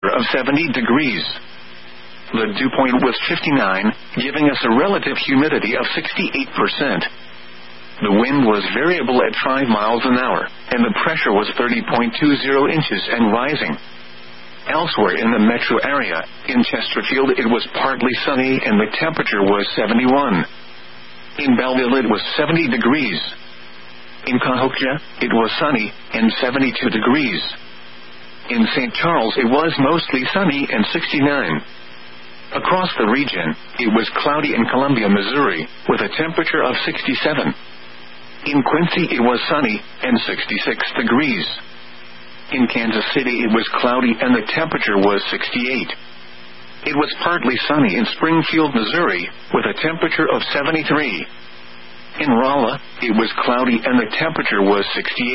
of 70 degrees. The dew point was 59, giving us a relative humidity of 68%. The wind was variable at 5 miles an hour, and the pressure was 30.20 inches and rising. Elsewhere in the metro area, in Chesterfield it was partly sunny and the temperature was 71. In Belleville it was 70 degrees. In Cahokia, it was sunny and 72 degrees. In St. Charles it was mostly sunny and 69. Across the region, it was cloudy in Columbia, Missouri, with a temperature of 67. In Quincy it was sunny and 66 degrees. In Kansas City it was cloudy and the temperature was 68. It was partly sunny in Springfield, Missouri, with a temperature of 73. In Rolla, it was cloudy and the temperature was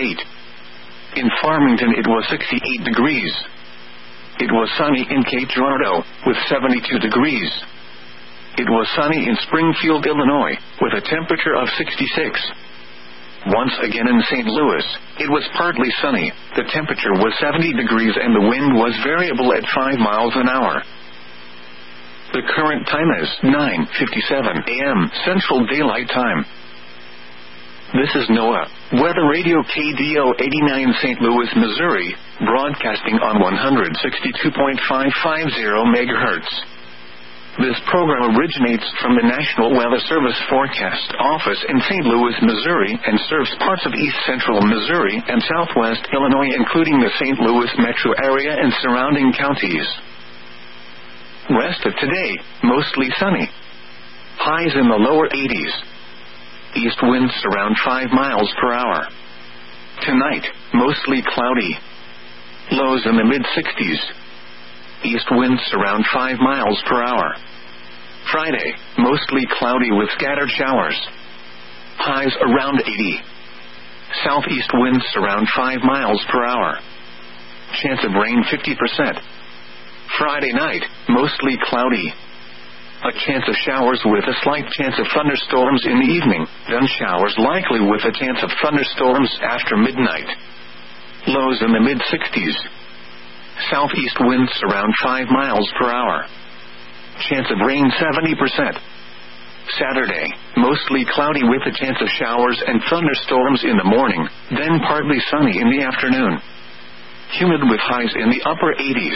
68. In Farmington it was 68 degrees. It was sunny in Cape Girardeau, with 72 degrees. It was sunny in Springfield, Illinois, with a temperature of 66. Once again in St. Louis, it was partly sunny, the temperature was 70 degrees and the wind was variable at 5 miles an hour. The current time is 9:57 a.m. Central Daylight Time. This is NOAA Weather Radio KDO 89 St. Louis, Missouri, broadcasting on 162.550 MHz. This program originates from the National Weather Service Forecast Office in St. Louis, Missouri, and serves parts of east central Missouri and southwest Illinois, including the St. Louis metro area and surrounding counties. Rest of today, mostly sunny. Highs in the lower 80s. East winds around 5 miles per hour. Tonight, mostly cloudy. Lows in the mid-60s. East winds around 5 miles per hour. Friday, mostly cloudy with scattered showers. Highs around 80. Southeast winds around 5 miles per hour. Chance of rain 50%. Friday night, mostly cloudy. A chance of showers with a slight chance of thunderstorms in the evening, then showers likely with a chance of thunderstorms after midnight. Lows in the mid-60s. Southeast winds around 5 miles per hour. Chance of rain 70%. Saturday, mostly cloudy with a chance of showers and thunderstorms in the morning, then partly sunny in the afternoon. Humid with highs in the upper 80s.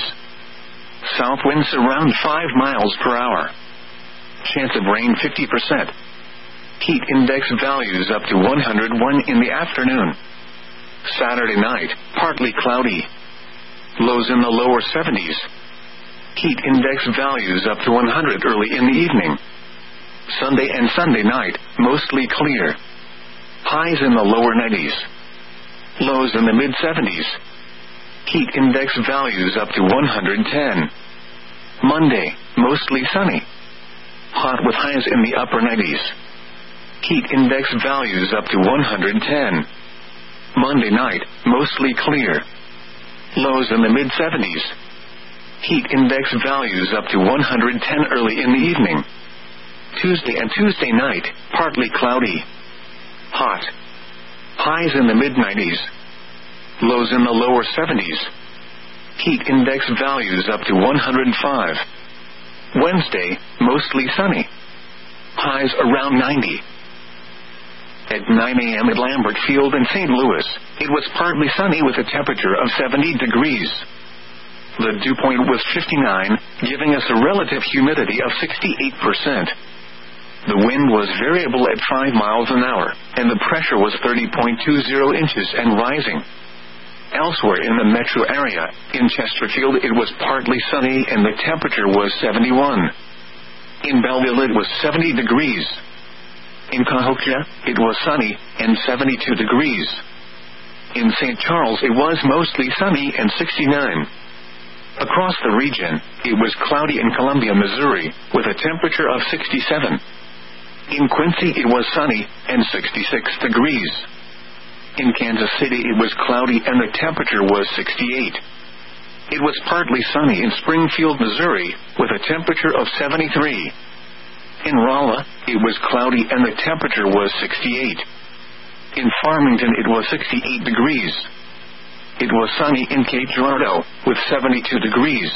South winds around 5 miles per hour. Chance of rain 50%. Heat index values up to 101 in the afternoon. Saturday night, partly cloudy. Lows in the lower 70s. Heat index values up to 100 early in the evening. Sunday and Sunday night, mostly clear. Highs in the lower 90s. Lows in the mid-70s. Heat index values up to 110. Monday, mostly sunny. Hot with highs in the upper 90s. Heat index values up to 110. Monday night, mostly clear. Lows in the mid-70s. Heat index values up to 110 early in the evening. Tuesday and Tuesday night, partly cloudy. Hot. Highs in the mid-90s. Lows in the lower 70s. Heat index values up to 105. Wednesday, mostly sunny. Highs around 90. At 9 a.m. at Lambert Field in St. Louis, it was partly sunny with a temperature of 70 degrees. The dew point was 59, giving us a relative humidity of 68%. The wind was variable at 5 miles an hour, and the pressure was 30.20 inches and rising. Elsewhere in the metro area, in Chesterfield it was partly sunny and the temperature was 71. In Belleville it was 70 degrees. In Cahokia, it was sunny and 72 degrees. In St. Charles it was mostly sunny and 69. Across the region, it was cloudy in Columbia, Missouri, with a temperature of 67. In Quincy it was sunny and 66 degrees. In Kansas City it was cloudy and the temperature was 68. It was partly sunny in Springfield, Missouri, with a temperature of 73. In Rolla, it was cloudy and the temperature was 68. In Farmington it was 68 degrees. It was sunny in Cape Girardeau, with 72 degrees.